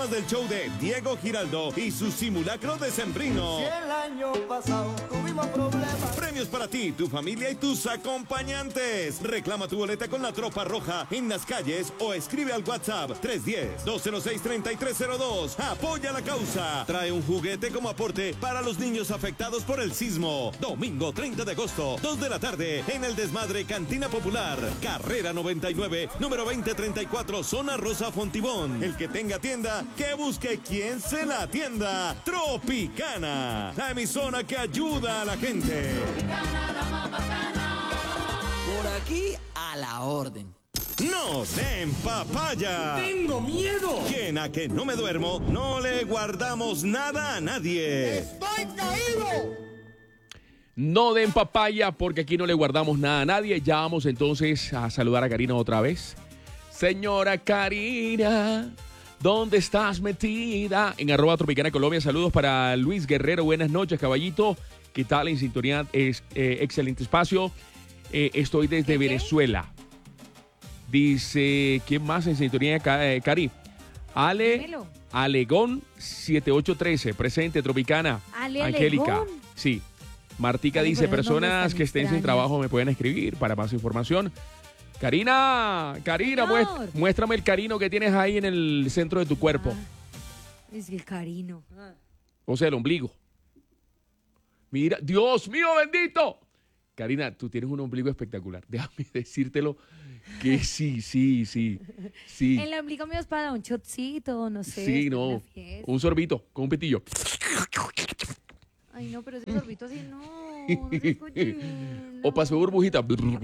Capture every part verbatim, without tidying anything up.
además del show de Diego Giraldo y su simulacro decembrino. Si el año pasado tuvimos problemas. Premios para ti, tu familia y tus acompañantes. Reclama tu boleta con la Tropa Roja en las calles o escribe al WhatsApp tres uno cero, dos cero seis, tres tres cero dos. Apoya la causa. Trae un juguete como aporte para los niños afectados por el sismo. Domingo treinta de agosto, dos de la tarde, en el Desmadre Cantina Popular. Carrera noventa y nueve, número veinte treinta y cuatro, zona Rosa Fontibón. El que tenga tienda, que busque quien se la atienda. Tropicana, la emisora que ayuda a la gente. Por aquí a la orden. ¡No den papaya! ¡Tengo miedo! Quien a que no me duermo, no le guardamos nada a nadie. ¡Estoy caído! No den papaya porque aquí no le guardamos nada a nadie. Ya vamos entonces a saludar a Karina otra vez. Señora Karina, ¿dónde estás metida? En arroba Tropicana Colombia. Saludos para Luis Guerrero. Buenas noches, caballito. ¿Qué tal en sintonía? Es, eh, excelente espacio. Eh, estoy desde Venezuela. Dice, ¿quién más en sintonía? Eh, Cari. Ale, Dímelo. Alegón siete ocho uno tres. Presente, Tropicana. Ale Angélica. Alegón. Sí. Martica Ay, dice, pero esos nombres personas tan que estén sin extraños. trabajo me pueden escribir para más información. Karina, Karina, Señor. muest- muéstrame el carino que tienes ahí en el centro de tu cuerpo. Ah, es el carino. Ah. O sea, el ombligo. Mira, Dios mío bendito. Karina, tú tienes un ombligo espectacular. Déjame decírtelo que sí, sí, sí, sí. El ombligo mío es para un shotcito, no sé. Sí, después de no. una fiesta. Un sorbito con un pitillo. Ay, no, pero ese sorbito así no. No se escuche. O pasó burbujita.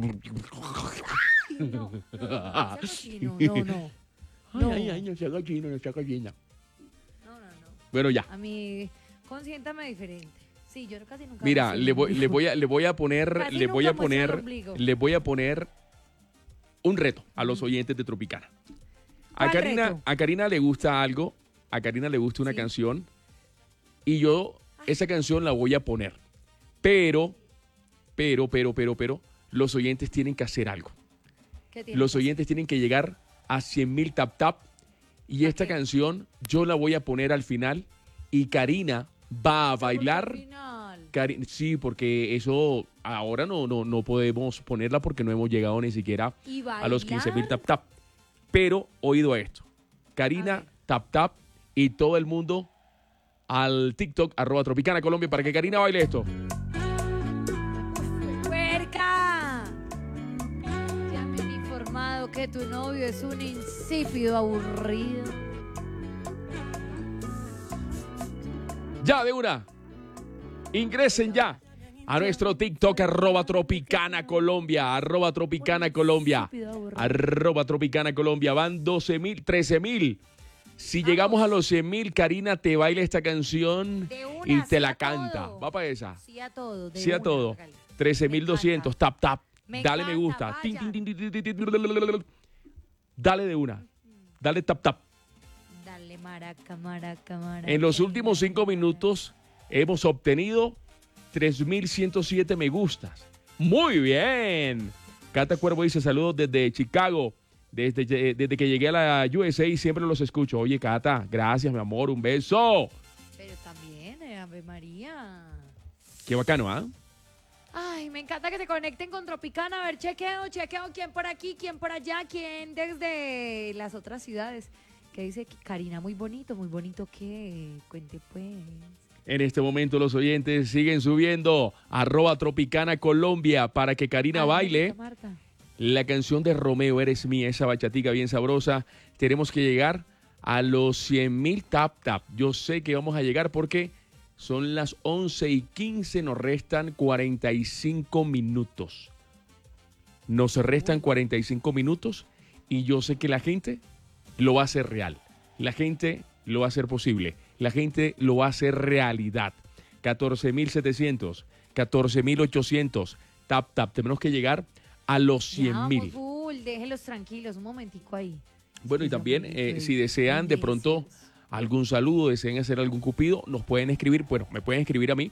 No, no, no, sea cochino, no, no. No. Ay, ay, ay, no sea cochino, no sea cochina. No, no, no. Bueno, ya. A mí, consiéntame diferente. Sí, yo casi nunca. Mira, muestro le el voy, le ombligo. voy a, le voy a poner, Casi le voy a nunca muestro el poner, ombligo. le voy a poner un reto a los oyentes de Tropicana. A ¿Cuál Karina, reto? a Karina le gusta algo, a Karina le gusta una Sí. canción y yo esa canción la voy a poner. Pero, pero, pero, pero, pero, los oyentes tienen que hacer algo. ¿Qué tiene Los que oyentes tienen que llegar a cien mil tap tap y esta Ok. canción yo la voy a poner al final y Karina va a hacer? bailar. Al final. Cari- sí, porque eso ahora no, no, no podemos ponerla porque no hemos llegado ni siquiera Y a los quince mil bailar. tap tap. Pero oído a esto. A Karina, ver. tap tap y todo el mundo al TikTok, arroba Tropicana Colombia, para que Karina baile esto. ¡Puerca! Ya me han informado que tu novio es un insípido aburrido. Ya, de una. Ingresen ya a nuestro TikTok, arroba Tropicana Colombia, arroba Tropicana Colombia, arroba Tropicana Colombia. Van doce mil, trece mil. Si llegamos a los cien mil, Karina te baila esta canción De una, y te sí la a canta. todo. Va para esa. Sí a todo. de Sí a una, todo. hágale. trece Me mil doscientos. encanta. Tap, tap. Me Dale me encanta, gusta. Tin, vaya. tin, tin, tin, tin, tin, tin. Dale de una. Dale tap, tap. Dale, maraca, maraca, maraca. En los últimos cinco minutos hemos obtenido tres mil ciento siete me gustas. Muy bien. Cata Cuervo dice saludos desde Chicago. Desde, desde que llegué a la U S A siempre los escucho. Oye, Cata, gracias, mi amor. Un beso. Pero también, eh, Ave María. Qué bacano, ¿ah? Ay, me encanta que se conecten con Tropicana. A ver, chequeo, chequeo. ¿Quién por aquí? ¿Quién por allá? ¿Quién desde las otras ciudades? Que dice Karina, muy bonito, muy bonito. ¿Qué? Cuente pues. En este momento los oyentes siguen subiendo arroba Tropicana Colombia para que Karina Ay, baile Marta, Marta. la canción de Romeo, Eres Mía, esa bachatica bien sabrosa. Tenemos que llegar a los cien mil tap tap. Yo sé que vamos a llegar porque son las once y quince, nos restan cuarenta y cinco minutos. Nos restan cuarenta y cinco minutos y yo sé que la gente lo va a hacer real. La gente lo va a hacer posible. La gente lo va a hacer realidad. catorce mil setecientos, catorce mil ochocientos. Tap, tap. Tenemos que llegar a los Ya cien vamos mil. full, déjenlos tranquilos, un momentico ahí. Bueno, y Sí, también, son eh, muy si desean de pronto felices. algún saludo, desean hacer algún cupido, nos pueden escribir, bueno, me pueden escribir a mí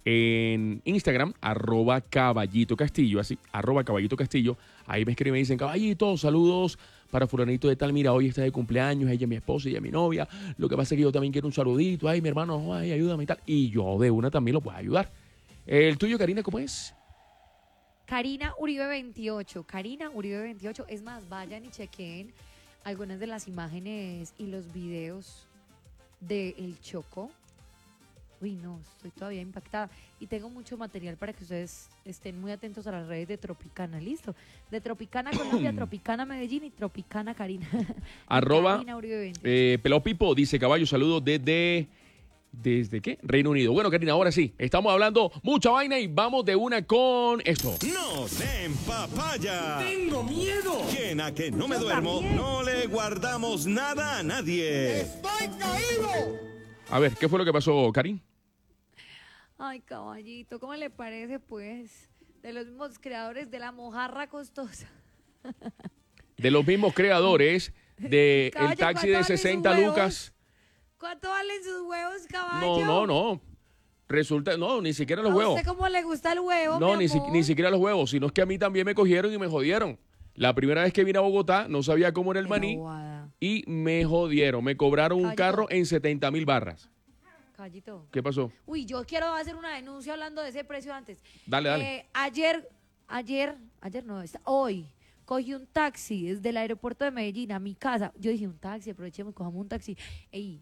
en Instagram, arroba caballito castillo, así, arroba caballito castillo. Ahí me escriben y me dicen, caballito, saludos para fulanito de tal, mira, hoy está de cumpleaños, ella es mi esposa, ella es mi novia, lo que pasa es que yo también quiero un saludito, ay, mi hermano, ay, ayúdame y tal, y yo de una también lo puedo ayudar. ¿El tuyo, Karina, cómo es? Karina Uribe veintiocho, Karina Uribe veintiocho, es más, vayan y chequen algunas de las imágenes y los videos de El Chocó. Uy, no, estoy todavía impactada. Y tengo mucho material para que ustedes estén muy atentos a las redes de Tropicana. ¿Listo? De Tropicana Colombia, Tropicana Medellín y Tropicana Karina. Arroba Karina Uribe veintiocho. eh, Pelao Pipo dice, caballo, saludos desde... ¿Desde qué? Reino Unido. Bueno, Karina, ahora sí, estamos hablando mucha vaina y vamos de una con esto. ¡No den papaya! ¡Tengo miedo! ¿Quién a que no me Yo duermo? también. No le guardamos nada a nadie. ¡Estoy caído! A ver, ¿qué fue lo que pasó, Karin? Ay, caballito, ¿cómo le parece, pues? De los mismos creadores de la mojarra costosa. De los mismos creadores del Caballo, taxi de ¿cuánto valen sus sesenta huevos? lucas. ¿Cuánto valen sus huevos, No, caballo? no, no. Resulta, no, ni siquiera los ¿A huevos. usted cómo le gusta el huevo, No, mi ni, si- amor? ni siquiera los huevos, sino es que a mí también me cogieron y me jodieron. La primera vez que vine a Bogotá no sabía cómo era el Qué maní bobada. y me jodieron. Me cobraron un Caballito. carro en setenta mil barras. Caballito. ¿Qué pasó? Uy, yo quiero hacer una denuncia hablando de ese precio antes. Dale, dale. Eh, ayer, ayer, ayer no, está- hoy, cogí un taxi desde el aeropuerto de Medellín a mi casa. Yo dije, un taxi, aprovechemos, cojamos un taxi. Ey,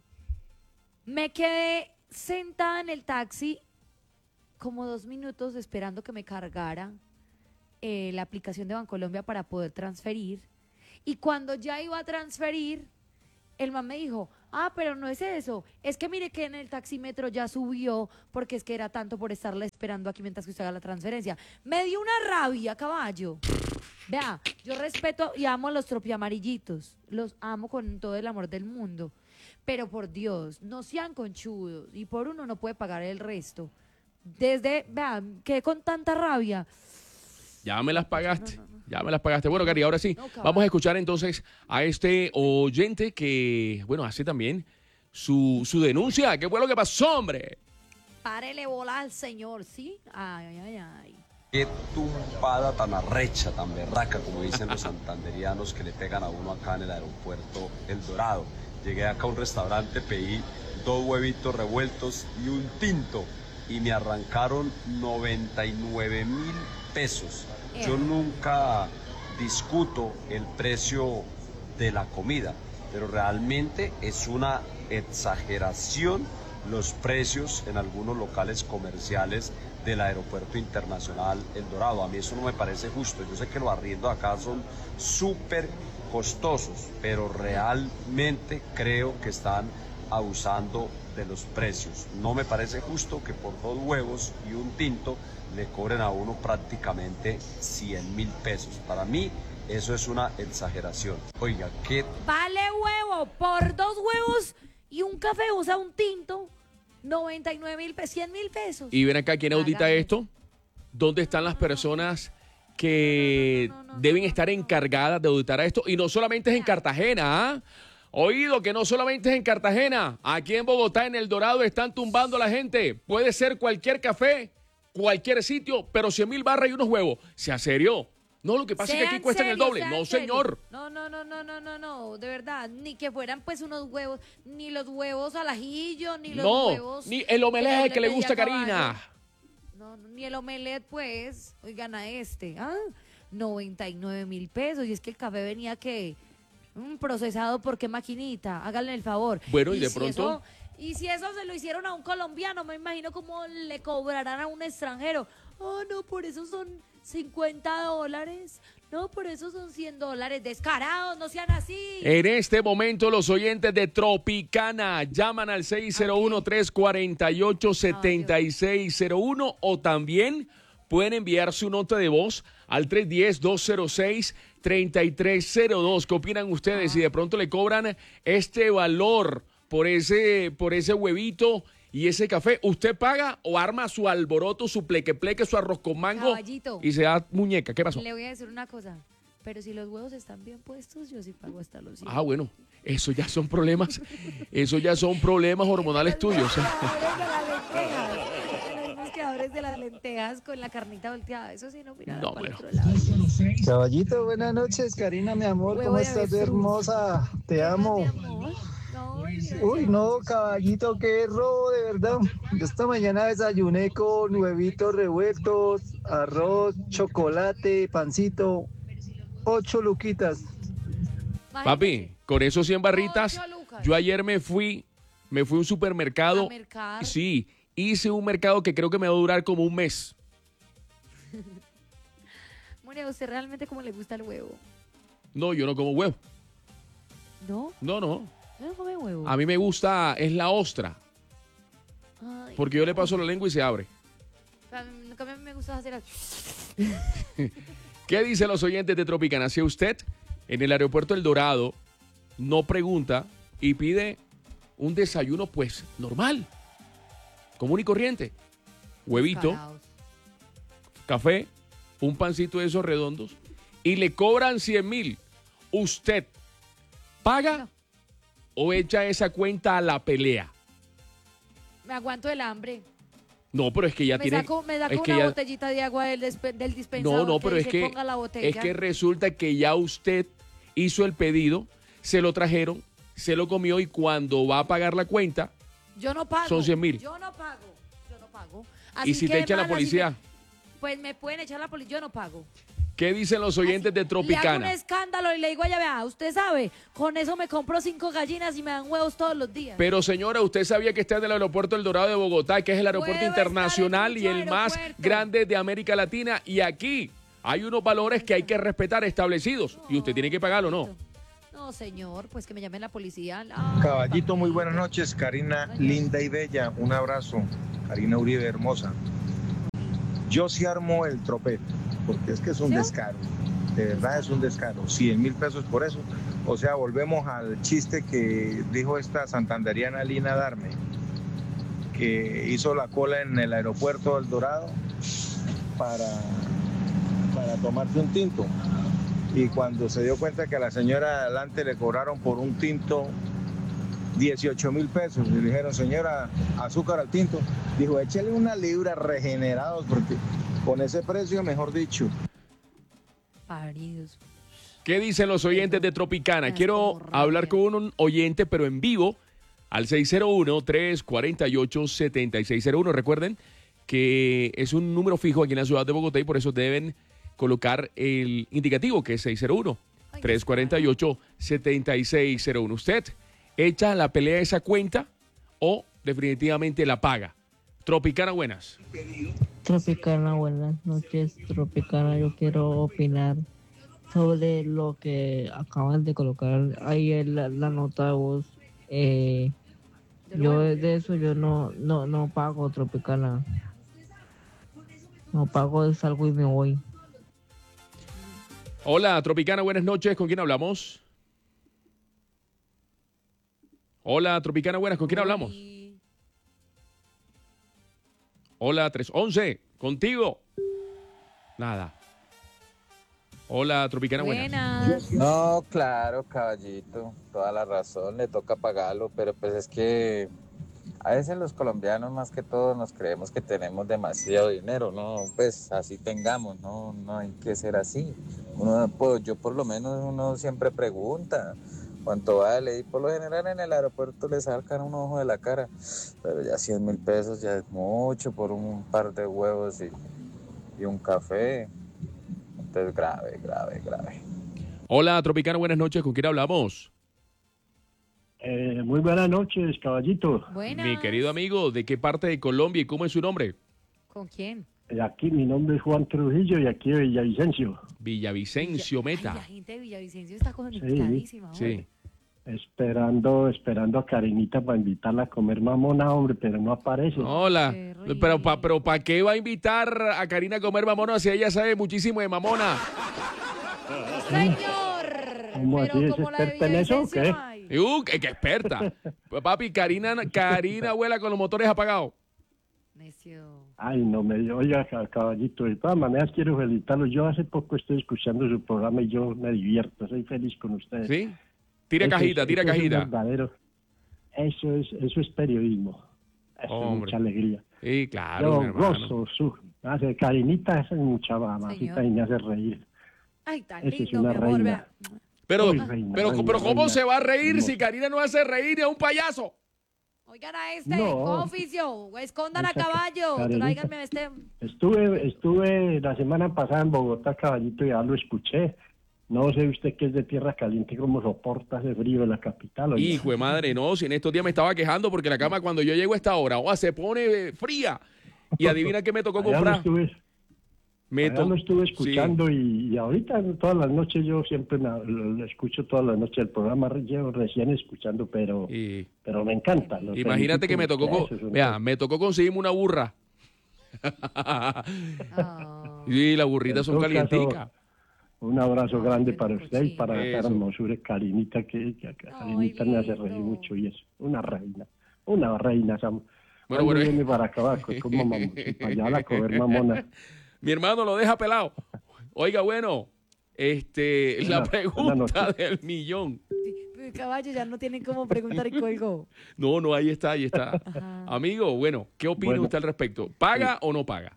me quedé sentada en el taxi como dos minutos esperando que me cargara eh, la aplicación de Bancolombia para poder transferir. Y cuando ya iba a transferir, el man me dijo, ah, pero no es eso, es que mire que en el taxímetro ya subió porque es que era tanto por estarla esperando aquí mientras que usted haga la transferencia. Me dio una rabia, caballo. Vea, yo respeto y amo a los tropiamarillitos, los amo con todo el amor del mundo, pero por Dios, no sean conchudos y por uno no puede pagar el resto. Desde, vea, quedé con tanta rabia. Ya me las pagaste. No, no, no. Ya me las pagaste. Bueno, Cari, ahora sí. No, caballo. Vamos a escuchar entonces a este oyente que, bueno, hace también su, su denuncia. ¿Qué fue lo que pasó, hombre? Párele bola al señor, ¿sí? Ay, ay, ay, ay. Qué tumpada tan arrecha, tan berraca, como dicen los santanderianos que le pegan a uno acá en el aeropuerto El Dorado. Llegué acá a un restaurante, pedí dos huevitos revueltos y un tinto y me arrancaron noventa y nueve mil pesos. Yo nunca discuto el precio de la comida, pero realmente es una exageración los precios en algunos locales comerciales del Aeropuerto Internacional El Dorado. A mí eso no me parece justo. Yo sé que los arriendos acá son súper costosos, pero realmente creo que están abusando de los precios. No me parece justo que por dos huevos y un tinto le cobren a uno prácticamente cien mil pesos. Para mí eso es una exageración. Oiga, ¿qué Vale huevo por dos huevos y un café, o sea, un tinto, noventa y nueve mil pesos, cien mil pesos. Y ven acá, ¿quién audita Hágame. esto? ¿Dónde están las personas que No, no, no, no, deben no, estar no, no. encargadas de auditar esto? Y no solamente es en Cartagena, ¿ah? Oído, que no solamente es en Cartagena. Aquí en Bogotá, en El Dorado, están tumbando a la gente. Puede ser cualquier café, cualquier sitio, pero cien mil barras y unos huevos. ¿Sea serio? No, lo que pasa es que aquí Sean cuestan el serios, doble. sean No, serios. señor. No, no, no, no, no, no, no, de verdad, ni que fueran pues unos huevos, ni los huevos al ajillo, ni los No, huevos... ni el omelette que le pedí gusta a a caballo. Karina. No, no, ni el omelette, pues, oigan a este, ¿ah? noventa y nueve mil pesos, y es que el café venía que mm, procesado por qué maquinita, háganle el favor. Bueno, y de si pronto- eso- y si eso se lo hicieron a un colombiano, me imagino cómo le cobrarán a un extranjero. Oh, no, por eso son cincuenta dólares. No, por eso son cien dólares. Descarados, no sean así. En este momento, los oyentes de Tropicana llaman al seis cero uno, tres cuatro ocho, siete seis cero uno o también pueden enviar su nota de voz al tres uno cero, dos cero seis, tres tres cero dos. ¿Qué opinan ustedes? Si de pronto le cobran este valor por ese, por ese huevito y ese café, ¿usted paga o arma su alboroto, su pleque pleque, su arroz con mango Caballito. y se da muñeca? ¿Qué pasó? Le voy a decir una cosa. Pero si los huevos están bien puestos, yo sí pago hasta los cien. Ah, bueno, eso ya son problemas, eso ya son problemas hormonales tuyos. ¿eh? Los pescadores de la lenteja. Los pescadores colores de las lentejas con la carnita volteada. Eso sí, no mira No, para el bueno. otro lado. Caballito, buenas noches, Karina, mi amor, Huevo ¿cómo de estás, avestruz. hermosa? Te ¿Qué amo. más, mi amor? No, gracias. Uy, no, caballito, qué robo, de verdad. Yo esta mañana desayuné con huevitos revueltos, arroz, chocolate, pancito, ocho luquitas. Papi, con esos cien barritas, Ocho lucas. yo ayer me fui, me fui a un supermercado. A mercar. Sí, hice un mercado que creo que me va a durar como un mes. Mire, ¿a usted realmente cómo le gusta el huevo? No, yo no como huevo. ¿No? No, no. ¿No come huevo? A mí me gusta, es la ostra, Ay, porque yo le paso la lengua y se abre. a mí, a mí me gusta hacer así. ¿Qué dicen los oyentes de Tropicana? Si usted en el aeropuerto El Dorado no pregunta y pide un desayuno, pues normal, común y corriente, huevito, Caraos. café, un pancito de esos redondos y le cobran cien mil, ¿usted paga No. o echa esa cuenta a la pelea? Me aguanto el hambre. No, pero es que ya me tiene... saco, me saco es que una ya- botellita de agua del, despe- del dispensador. No, no, pero es dice, que, ponga la botella. es que resulta que ya usted hizo el pedido, se lo trajeron, se lo comió y cuando va a pagar la cuenta, Yo no pago. son cien mil. Yo no pago. Yo no pago. y Así si que, te echa la hermana, si policía, me- pues me pueden echar la policía. Yo no pago. ¿qué dicen los oyentes de Le hago un Tropicana? escándalo y le digo, ya vea, usted sabe, con eso me compro cinco gallinas y me dan huevos todos los días. Pero señora, ¿usted sabía que está en el aeropuerto El Dorado de Bogotá, que es el aeropuerto Puedo estar en internacional y muchos el más aeropuertos. grande de América Latina? Y aquí hay unos valores que hay que respetar establecidos y usted tiene que pagarlo, ¿no? No, señor, pues que me llamen la policía. No. Caballito, muy buenas noches. Karina, linda y bella. Un abrazo. Karina Uribe, hermosa. Yo sí armo el tropete, porque es que es un ¿Sí? descaro. De verdad es un descaro. cien mil pesos por eso. O sea, volvemos al chiste que dijo esta santanderiana Lina Darme, que hizo la cola en el aeropuerto del Dorado para, para tomarse un tinto. Y cuando se dio cuenta que a la señora de adelante le cobraron por un tinto dieciocho mil pesos, y le dijeron, señora, azúcar al tinto, dijo, échale una libra regenerados, porque con ese precio, mejor dicho. Paridos. ¿Qué dicen los oyentes de Tropicana? Ay, Quiero como rabia. hablar con un oyente, pero en vivo, al seis cero uno, tres cuatro ocho, siete seis cero uno. Recuerden que es un número fijo aquí en la ciudad de Bogotá y por eso deben colocar el indicativo, que es seis cero uno, tres cuatro ocho, siete seis cero uno. ¿Usted echa la pelea esa cuenta o definitivamente la paga? Tropicana, buenas. Tropicana, buenas noches, Tropicana. Yo quiero opinar sobre lo que acaban de colocar ahí en la, la nota de voz. Eh, yo de eso yo no, no, no pago, Tropicana. No pago, salgo y me voy. Hola, Tropicana, buenas noches. ¿Con quién hablamos? Hola, Tropicana, buenas. ¿Con quién hablamos? Uy. Hola, tres once. Contigo. Nada. Hola, Tropicana, buenas. Buenas. No, claro, caballito, toda la razón, le toca pagarlo, pero pues es que a veces los colombianos más que todo nos creemos que tenemos demasiado dinero, no, pues así tengamos, no, no hay que ser así. Uno, pues, yo por lo menos uno siempre pregunta cuánto vale y por lo general en el aeropuerto le sacan un ojo de la cara, pero ya cien mil pesos ya es mucho por un par de huevos y, y un café. Entonces, grave, grave, grave. Hola, Tropicana, buenas noches. ¿Con quién hablamos? Eh, muy buenas noches, caballito. Buenas. Mi querido amigo, ¿de qué parte de Colombia y cómo es su nombre? ¿Con quién? Eh, Aquí mi nombre es Juan Trujillo y aquí de Villavicencio. Villavicencio, Ay, Meta. la gente de Villavicencio está conectadísima. hombre. Sí. Esperando, esperando a Karinita para invitarla a comer mamona, hombre, pero no aparece. Hola. Qué Pero ¿para pero rico. pa qué va a invitar a Karina a comer mamona si ella sabe muchísimo de mamona? Señor. ¿Cómo Pero así? ¿Es como la de experta en eso o qué? Villavicencio, ay. Y, Uh, qué, qué experta. Pues, papi, Karina, Karina vuela con los motores apagados. Necio. Ay, no me dio, oiga, ca- caballito, de todas maneras quiero felicitarlo. Yo hace poco estoy escuchando su programa y yo me divierto, soy feliz con ustedes. ¿Sí? Tira Eso es- cajita, tira eso es un cajita. verdadero. Eso es, eso es periodismo. Eso Hombre. es mucha alegría. Sí, claro, mi Yo hermano. gozo su. Hace Karinita, esa es mucha mamacita Señor. y me hace reír. Ay, tan Esa es lindo, una mi amor. reina. vea. Pero, Uy, reina, pero, reina, pero ¿cómo reina. se va a reír si Hermosa. Karina no hace reír a un payaso? Oigan a este, No. ¿cómo oficio? Escondan a Esa caballo. Karenita. Tráiganme a este. Estuve, estuve la semana pasada en Bogotá, caballito, y ya lo escuché. No sé usted que es de tierra caliente, cómo soporta ese frío en la capital. oiga. Hijo de madre, no, si en estos días me estaba quejando porque la cama cuando yo llego a esta hora, oh, se pone eh, fría. Y adivina qué me tocó Allá lo comprar. estuve, Me allá to- lo estuve Sí. escuchando y, y ahorita todas las noches yo siempre me- lo, lo escucho todas las noches el programa, re- llevo recién escuchando, pero Y- pero me encanta. lo imagínate que me felicito, tocó, eso es un- vea, me tocó conseguirme una burra. Ah. Sí, las burritas son En todo caso, calienticas. Un abrazo Ay, grande pero para usted y para esa Eso. hermosura Karinita, que, que, que Ay, Karinita me hace reír lindo. mucho y es una reina, una reina. Sam. Bueno, ¿Cuándo bueno, viene para acá abajo? Es como mam- para allá a coger mamona. Mi hermano lo deja pelado. Oiga, bueno, este, la Buena- pregunta buena noche. del millón. El caballo ya no tienen cómo preguntar y colgó. No, no, ahí está, ahí está. Ajá. Amigo, bueno, ¿qué opina Bueno. usted al respecto? ¿Paga o no paga?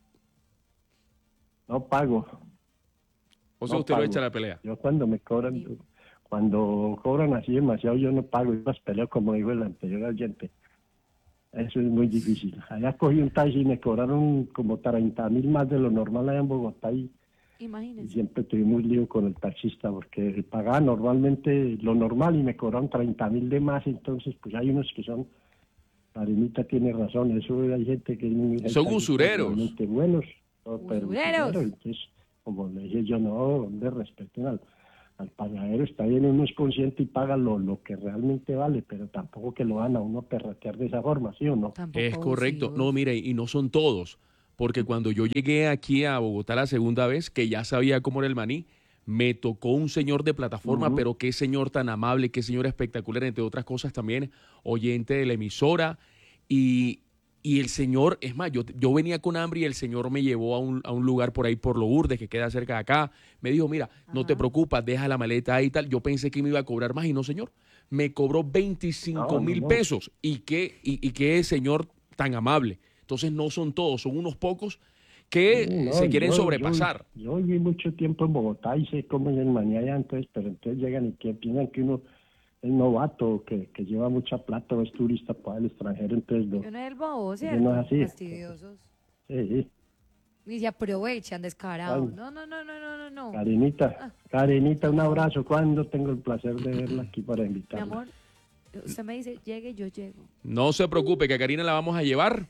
No pago. O sea, No usted lo pago. echa a la pelea. Yo cuando me cobran, cuando cobran así demasiado, yo no pago. Yo las peleo como dijo el anterior oyente. Eso es muy difícil. Allá cogí un taxi y me cobraron como treinta mil más de lo normal allá en Bogotá y, y Imagínense. siempre tuvimos lío con el taxista porque pagaba normalmente lo normal y me cobraron treinta mil de más. Entonces, pues hay unos que son, Karinita tiene razón, eso hay gente que... hay Son taxistas usureros. realmente buenos, no, pero Usureros. usureros. Entonces, como le dije yo, no, hombre, respeten al, al pagadero, está bien, uno es consciente y paga lo, lo que realmente vale, pero tampoco que lo van a uno perratear de esa forma, ¿sí o no? Tampoco Es correcto. abusivos. No, mire, y no son todos. Porque cuando yo llegué aquí a Bogotá la segunda vez, que ya sabía cómo era el maní, me tocó un señor de plataforma, Ujú. pero qué señor tan amable, qué señor espectacular, entre otras cosas también, oyente de la emisora. Y, y el señor, es más, yo, yo venía con hambre y el señor me llevó a un, a un lugar por ahí por Lourdes, que queda cerca de acá. Me dijo, mira, no te Ajá. preocupes, deja la maleta ahí y tal. Yo pensé que me iba a cobrar más y no, señor. Me cobró veinticinco No, mil no. pesos. Y qué, y, y qué señor tan amable. Entonces no son todos, son unos pocos que Sí, no, se quieren yo- sobrepasar. Yo, yo viví mucho tiempo en Bogotá y sé cómo es el maní allá, entonces, pero entonces llegan y que piensan que uno es novato, que, que lleva mucha plata o es turista para el extranjero, entonces lo, Uno es el bobo, Eso ¿cierto? no es así. Fastidiosos. sí, sí. Y se aprovechan, descarados. Ay. No, no, no, no, no, no, no. Karinita, Karinita, un abrazo. ¿Cuándo tengo el placer de verla aquí para Mi invitarla? amor, usted me dice, llegue, yo llego. No se preocupe, que a Karina la vamos a llevar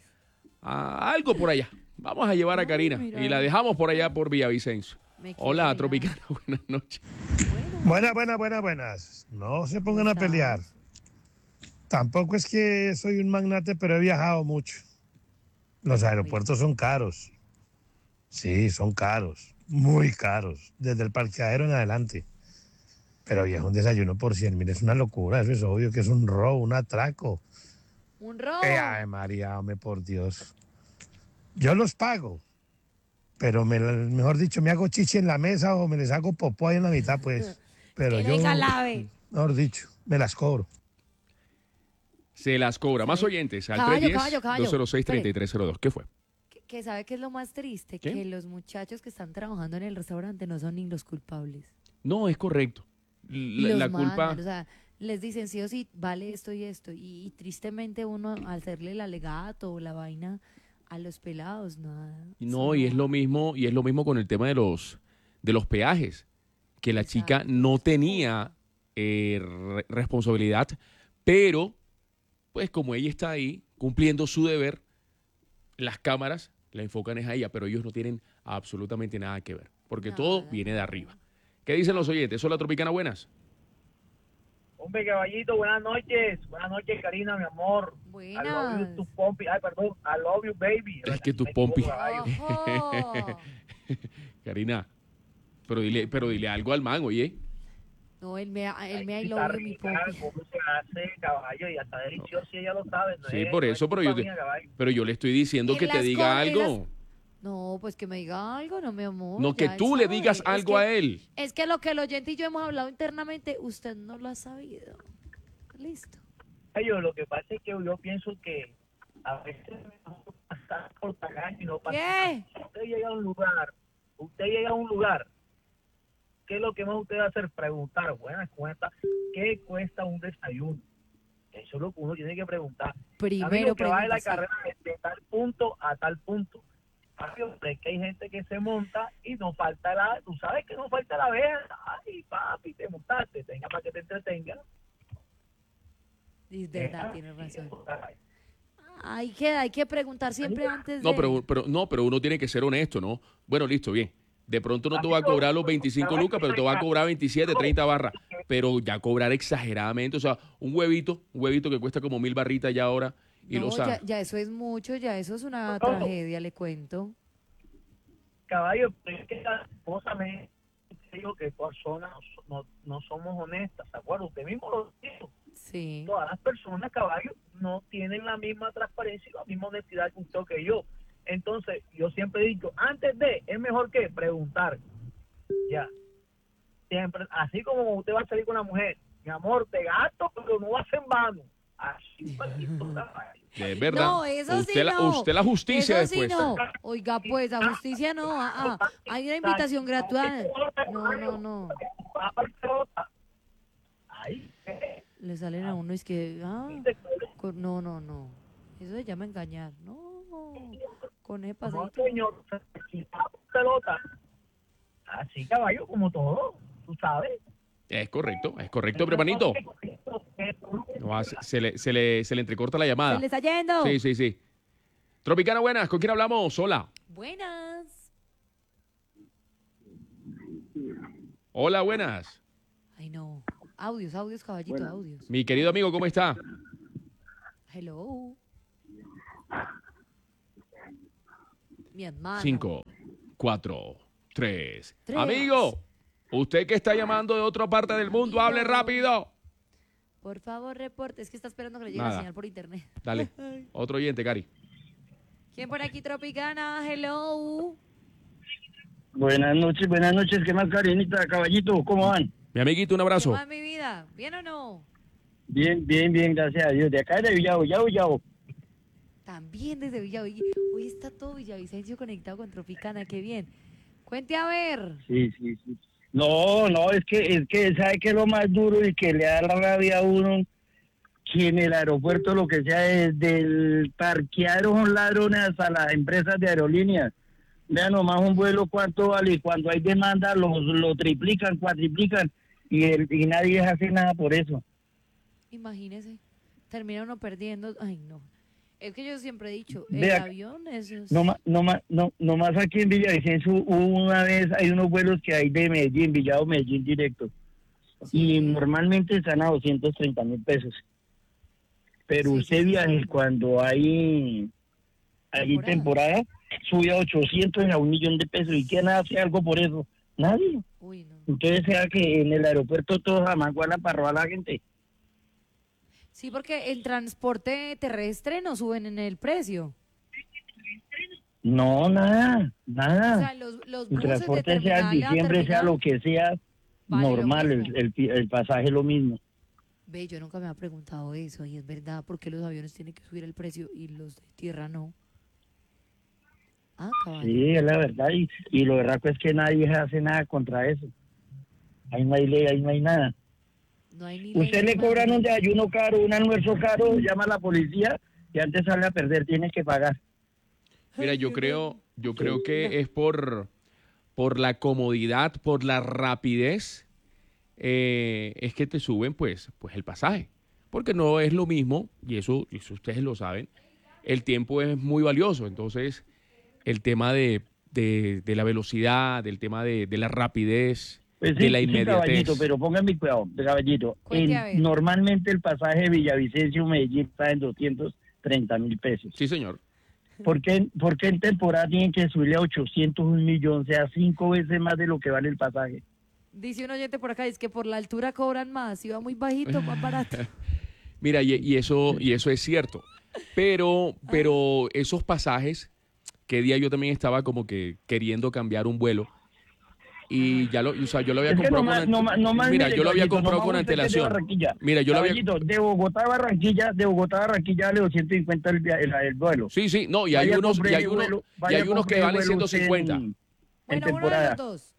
a algo por allá. Vamos a llevar a Ay, Karina mira. y la dejamos por allá por Villavicencio. Me quiere Hola, llegar. Tropicana, buenas noches. Buenas, buenas, buenas, buenas. No se pongan a pelear. Tampoco es que soy un magnate, pero he viajado mucho. Los aeropuertos son caros. Sí, son caros. Muy caros. Desde el parqueadero en adelante. Pero viejo, un desayuno por cien mil es una locura. Eso es obvio que es un robo, un atraco. Un robo. Eh, ay, María, hombre, por Dios. Yo los pago. Pero me, mejor dicho, me hago chichi en la mesa o me les hago popó ahí en la mitad, pues. Pero que yo, venga lave. mejor dicho, me las cobro. Se las cobra. Más oyentes al Caballo, tres uno caballo, cero, caballo. dos cero seis, tres tres cero dos. ¿Qué fue? Que, que sabe que es lo más triste, ¿Qué? que los muchachos que están trabajando en el restaurante no son ni los culpables. No, es correcto. La, los la culpa... mandan, o sea, les dicen sí o sí, vale esto y esto. Y, y tristemente uno al hacerle el alegato o la vaina a los pelados, nada. No, y es lo mismo, y es lo mismo con el tema de los de los peajes, que la chica no tenía eh, re- responsabilidad, pero pues como ella está ahí cumpliendo su deber, las cámaras la enfocan es a ella, pero ellos no tienen absolutamente nada que ver, porque todo viene de arriba. ¿Qué dicen los oyentes? Hola, Tropicana, buenas. Hombre, caballito, buenas noches. Buenas noches, Karina, mi amor. Buenas. I love you, tu pompi. Ay, perdón. I love you, baby. Es que tu Me pompi. equivoco, caballo. Ojo. Karina, pero dile, pero dile algo al man, oye. No, él me, él me I Está love you, mi rica, pompi. ¿cómo se hace, caballo? Y está delicioso y ella lo sabe. No Sí, es- por no es eso, pero culpa yo, te- mía, caballo. pero yo le estoy diciendo En que te las diga co- en algo. las- No, pues que me diga algo, no, mi amor. No, que ya él tú le sabe. digas Es algo que- a él. Es que lo que el oyente y yo hemos hablado internamente, usted no lo ha sabido. Listo. Ay, yo, lo que pasa es que yo pienso que a veces pasar por tagaño y no pasar. ¿Qué? Si usted llega a un lugar, usted llega a un lugar, ¿qué es lo que más usted va a hacer? Preguntar, buenas cuentas, ¿qué cuesta un desayuno? Eso es lo que uno tiene que preguntar. Primero Amigo, que va de la pregunta, sí. carrera de, de tal punto a tal punto. Papi, es que hay gente que se monta y no falta la, tú sabes que no falta la vez. Ay, papi, te montaste, tenga para que te entretenga. Es verdad, tienes razón. Hay que, hay que preguntar siempre antes de... No, pero, pero, no, pero uno tiene que ser honesto, ¿no? Bueno, listo, bien. De pronto no te va a cobrar los veinticinco lucas, pero te va a cobrar veintisiete, treinta barras. Pero ya cobrar exageradamente, o sea, un huevito, un huevito que cuesta como mil barritas ya ahora. Y No, lo sabe. ya, ya eso es mucho, ya eso es una tragedia, le cuento. Caballo, pero es que la esposa me dijo que personas no, no somos honestas, ¿se acuerda? Usted mismo lo dijo. Sí. Todas las personas, caballo, no tienen la misma transparencia y la misma honestidad que usted o que yo. Entonces, yo siempre he dicho, antes de, es mejor que preguntar. Ya. Siempre, así como usted va a salir con una mujer, mi amor, te gasto, pero no va a ser en vano. Así, palito, caballo. Es verdad. No, eso usted sí la, no. Usted la justicia Eso sí después. no. Oiga, pues, la justicia no. Ah, ah. Hay una invitación gratuita. No, no, no. Le salen a uno y es que... Ah, con- no, no, no. Eso se llama engañar. No, con ese No, pasadito. señor, pelota. Así, caballo, como todo, tú sabes. Es correcto, es correcto, pero hermanito. No, se, se le, se, le, se le entrecorta la llamada. Se le está yendo. Sí, sí, sí. Tropicana, buenas. ¿Con quién hablamos? Hola. Buenas. Hola, buenas. Ay, no. Audios, audios, caballito, audios. Mi querido amigo, ¿cómo está? Hello. Mi hermano. Cinco, cuatro, tres. Tres. Amigo, usted que está llamando de otra parte del mundo, hable rápido. Por favor, reporte. Es que está esperando que le llegue Nada. la señal por internet. Dale. Otro oyente, Cari. ¿Quién por aquí, Tropicana? Hello. Buenas noches, buenas noches. ¿Qué más, Karinita, caballito? ¿Cómo van? Mi amiguito, un abrazo. ¿Qué más, mi vida? ¿Bien o no? Bien, bien, bien, gracias a Dios. De acá de Villavo, Yao, Yao. También desde Villavicencio. Hoy está todo Villavicencio conectado con Tropicana. Qué bien. Cuente a ver. Sí, sí, sí. No, no, es que, es que, ¿sabe qué es lo más duro y que le da la rabia a uno? Que en el aeropuerto lo que sea, desde el parqueadero son ladrones hasta las empresas de aerolíneas. Vean nomás un vuelo cuánto vale y cuando hay demanda lo, lo triplican, cuatriplican y, el, y nadie hace nada por eso. Imagínese. Termina uno perdiendo. Ay, no. Es que yo siempre he dicho, el Vea, avión eso es... No, ma- no, ma- no, no más aquí en Villavicencio hubo una vez, hay unos vuelos que hay de Medellín, Villado, Medellín directo. Y normalmente están a doscientos treinta mil pesos. Pero Sí, usted sí, sí, viaje sí. cuando hay, hay temporada, sube a ochocientos y a un millón de pesos. ¿Y quién hace algo por eso? Nadie. Uy, no. Entonces sea que en el aeropuerto todos amagualan para robar a la gente. Sí, porque el transporte terrestre no suben en el precio. No, nada, nada. O sea, los, los el buses de transporte sea en terminal a diciembre, sea terminal, lo que sea, vale lo normal, mismo. el, el, el pasaje es lo mismo. Ve, yo nunca me había preguntado eso y es verdad, ¿por qué los aviones tienen que subir el precio y los de tierra no? Ah, caballo. Sí, es la verdad, y, y lo verdad es que nadie hace nada contra eso. Ahí no hay ley, ahí no hay nada. No hay ni Usted ley, le ni cobran un manera. desayuno caro, un almuerzo caro, llama a la policía y antes sale a perder, tiene que pagar. Mira, yo creo, yo creo que es por, por la comodidad, por la rapidez, eh, es que te suben pues, pues el pasaje. Porque no es lo mismo, y eso, eso ustedes lo saben, el tiempo es muy valioso. Entonces, el tema de, de, de la velocidad, del tema de, de la rapidez, Pues sí, de la sí, inmediatez. caballito, pero póngame cuidado, caballito. Cuente En- a ver. normalmente el pasaje de Villavicencio-Medellín está en doscientos treinta mil pesos. Sí, señor. ¿Por qué, ¿Por qué en temporada tienen que subirle a ochocientos un millón? O sea, cinco veces más de lo que vale el pasaje. Dice un oyente por acá, es que por la altura cobran más, si va muy bajito, más barato. Mira, y, y eso, y eso es cierto. Pero, pero esos pasajes, que día yo también estaba como que queriendo cambiar un vuelo, y ya lo, o sea, yo lo había Es que comprado no más, con no más, no más, Mira, mire, yo lo había caballito, comprado no con más usted que es de antelación. Barranquilla. Mira, yo lo había Caballito, de Bogotá a Barranquilla, de Bogotá a Barranquilla vale doscientos cincuenta el, via- el, el vuelo. Sí, sí, no, y hay Vaya, unos, compre y hay ese unos, vuelo, y vaya, hay unos que compre valen ese vuelo usted ciento cincuenta. En, en Bueno, uno de temporada. los dos.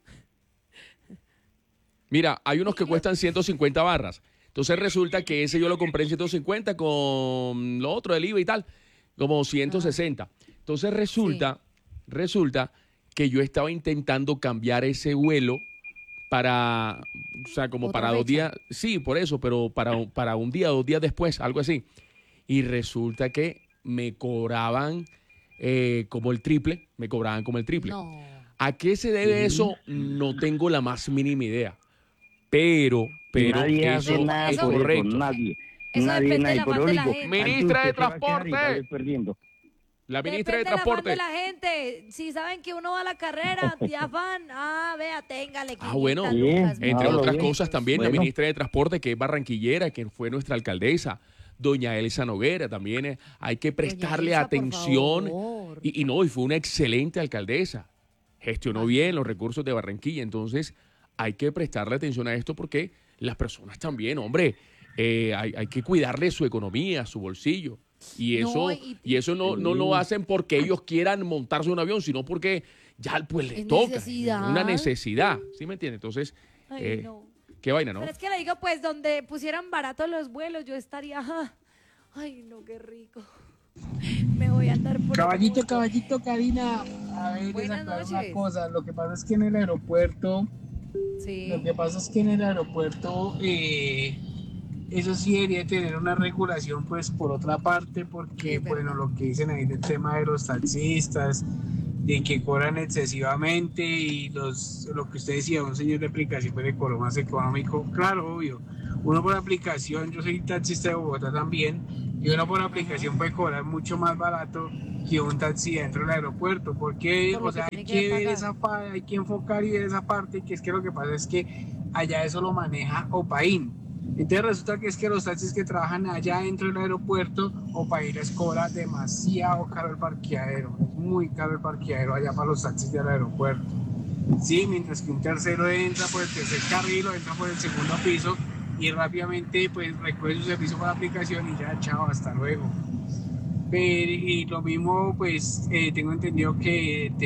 Mira, hay unos que cuestan ciento cincuenta barras. Entonces resulta que ese yo lo compré en ciento cincuenta con lo otro del I V A y tal, como ciento sesenta. Entonces resulta, resulta que yo estaba intentando cambiar ese vuelo para, o sea, como Otra para dos fecha. días, sí, por eso, pero para, un- para un día, dos días después, algo así. Y resulta que me cobraban eh, como el triple, me cobraban como el triple. No. ¿A qué se debe eso? No tengo la más mínima idea. Pero, pero nadie eso hace nada es por correcto. eso, nadie. Eso nadie, depende nadie. del Por afán eso de la digo, gente. antes Ministra de usted se va a quedar y Transporte. sale perdiendo. La ministra Depende de del afán Transporte. de la gente. Si saben que uno va a la carrera, de afán, ah, vea, téngale Ah, bueno, quinientas lucas, entre mil. otras cosas también la Bueno. ministra de Transporte, que es barranquillera, que fue nuestra alcaldesa, doña Elsa Noguera, también eh, hay que prestarle Elsa, por atención. favor. Y, y no, y fue una excelente alcaldesa. Gestionó bien los recursos de Barranquilla, entonces hay que prestarle atención a esto porque las personas también, hombre, eh, hay, hay que cuidarle su economía, su bolsillo. Y No, eso, y- y eso no, no lo hacen porque ellos quieran montarse un avión, sino porque ya pues les Es toca. necesidad. Una necesidad, ¿sí me entiende? Entonces, Ay, eh, no. qué vaina, ¿no? Pero es que le digo, pues, donde pusieran baratos los vuelos, yo estaría, ajá. Ay, no, qué rico. Me voy a andar por el Caballito, mundo. caballito, Karina. A ver, es Buenas aclarar noches. una cosa. Lo que pasa es que en el aeropuerto, Sí. lo que pasa es que en el aeropuerto, eh, eso sí debería tener una regulación, pues, por otra parte, porque, bueno, lo que dicen ahí del tema de los taxistas, de que cobran excesivamente y los, lo que usted decía, un señor de aplicación puede cobrar más económico. Claro, obvio. Uno por aplicación, yo soy taxista de Bogotá también, y uno por aplicación puede cobrar mucho más barato que un taxi dentro del aeropuerto, porque Por lo o sea, que hay tiene que que ver pagar. esa pa- hay que enfocar y ver esa parte, que es que lo que pasa es que allá eso lo maneja Opaín. Entonces resulta que es que los taxis que trabajan allá dentro del aeropuerto, Opaín les cobra demasiado caro el parqueadero, es muy caro el parqueadero allá para los taxis del aeropuerto. Sí, mientras que un tercero entra por el tercer carril o entra por el segundo piso y rápidamente pues recoge su servicio por la aplicación y ya, chao, hasta luego. Pero, y lo mismo, pues eh, tengo entendido que